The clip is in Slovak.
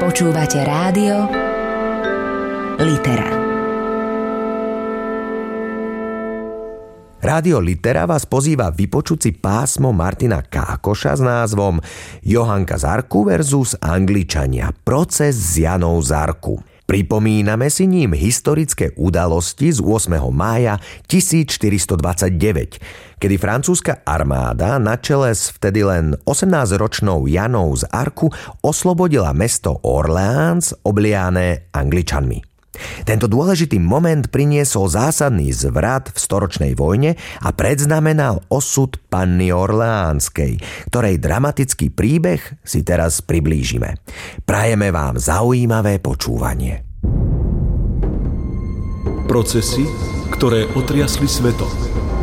Počúvate rádio Litera. Rádio Litera vás pozýva vypočuť si pásmo Martina Kákoša s názvom Johanka z Arku versus Angličania. Proces s Janou z Arku. Pripomíname si ním historické udalosti z 8. mája 1429, kedy francúzska armáda na čele s vtedy len 18-ročnou Janou z Arku oslobodila mesto Orléans obliané Angličanmi. Tento dôležitý moment priniesol zásadný zvrat v storočnej vojne a predznamenal osud panny Orleánskej, ktorej dramatický príbeh si teraz priblížime. Prajeme vám zaujímavé počúvanie. Procesy, ktoré otriasli svetom.